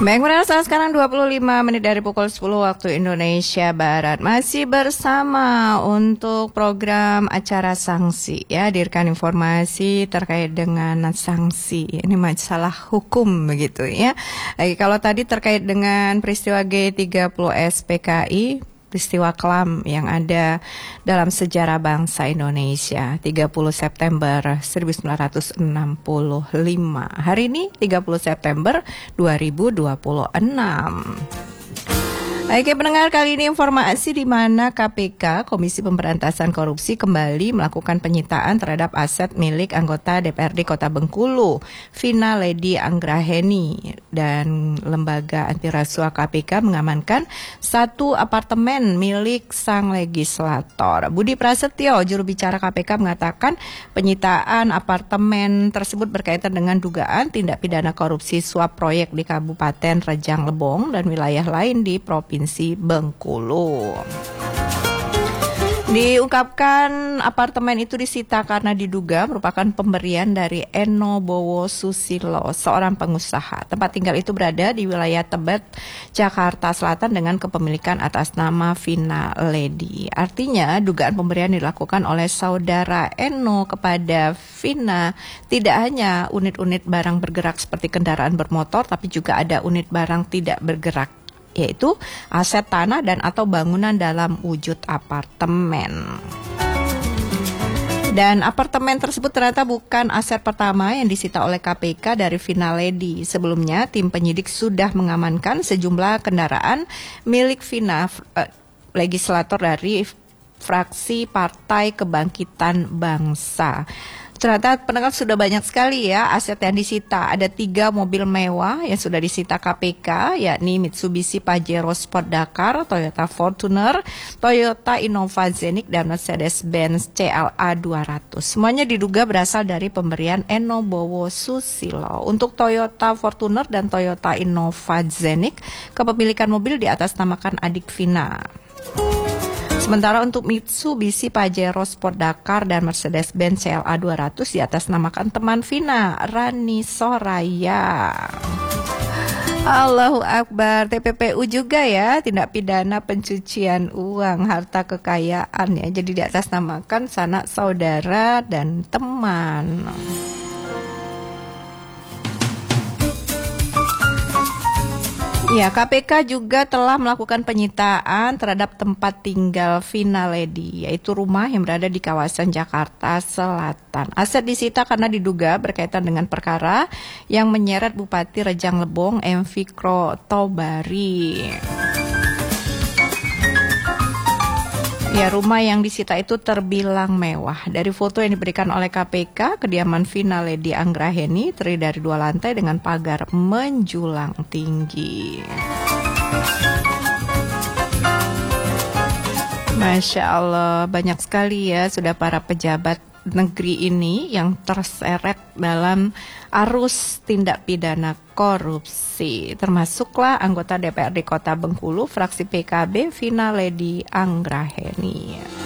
Baik, pemirsa, sekarang 25 menit dari pukul 10 waktu Indonesia Barat. Masih bersama untuk program acara sanksi. Ya, hadirkan informasi terkait dengan sanksi. Ini masalah hukum begitu ya. Kalau tadi terkait dengan peristiwa G30 SPKI, peristiwa kelam yang ada dalam sejarah bangsa Indonesia, 30 September 1965. Hari ini 30 September 2026. Oke pendengar, kali ini informasi di mana KPK, Komisi Pemberantasan Korupsi, kembali melakukan penyitaan terhadap aset milik anggota DPRD Kota Bengkulu, Vina Lady Anggraheni, dan Lembaga Antirasuah KPK mengamankan satu apartemen milik sang legislator. Budi Prasetyo, juru bicara KPK, mengatakan penyitaan apartemen tersebut berkaitan dengan dugaan tindak pidana korupsi suap proyek di Kabupaten Rejang Lebong dan wilayah lain di Provinsi Bengkulu. Diungkapkan apartemen itu disita karena diduga merupakan pemberian dari Eno Bowo Susilo, seorang pengusaha. Tempat tinggal itu berada di wilayah Tebet, Jakarta Selatan dengan kepemilikan atas nama Vina Lady. Artinya dugaan pemberian dilakukan oleh saudara Eno kepada Vina tidak hanya unit-unit barang bergerak seperti kendaraan bermotor, tapi juga ada unit barang tidak bergerak, yaitu aset tanah dan atau bangunan dalam wujud apartemen. Dan apartemen tersebut ternyata bukan aset pertama yang disita oleh KPK dari Vina Lady. Sebelumnya tim penyidik sudah mengamankan sejumlah kendaraan milik Vina, legislator dari fraksi Partai Kebangkitan Bangsa. Ternyata pendengar sudah banyak sekali ya aset yang disita. Ada 3 mobil mewah yang sudah disita KPK, yakni Mitsubishi Pajero Sport Dakar, Toyota Fortuner, Toyota Innova Zenith, dan Mercedes-Benz CLA 200. Semuanya diduga berasal dari pemberian Eno Bowo Susilo. Untuk Toyota Fortuner dan Toyota Innova Zenith, kepemilikan mobil diatasnamakan adik Vina. Sementara untuk Mitsubishi Pajero Sport Dakar dan Mercedes-Benz CLA 200 diatasnamakan teman Vina, Rani Soraya. Allahu Akbar. TPPU juga ya, tindak pidana pencucian uang, harta kekayaan ya. Jadi diatasnamakan sanak saudara dan teman. Ya, KPK juga telah melakukan penyitaan terhadap tempat tinggal Vina Lady, yaitu rumah yang berada di kawasan Jakarta Selatan. Aset disita karena diduga berkaitan dengan perkara yang menyeret Bupati Rejang Lebong M. Fikro Tobari. Ya, rumah yang disita itu terbilang mewah. Dari foto yang diberikan oleh KPK, kediaman Vina Lady Anggraheni terdiri dari 2 lantai dengan pagar menjulang tinggi. Masya Allah, banyak sekali ya sudah para pejabat negeri ini yang terseret dalam arus tindak pidana korupsi, termasuklah anggota DPRD Kota Bengkulu fraksi PKB Vina Lady Anggraheni.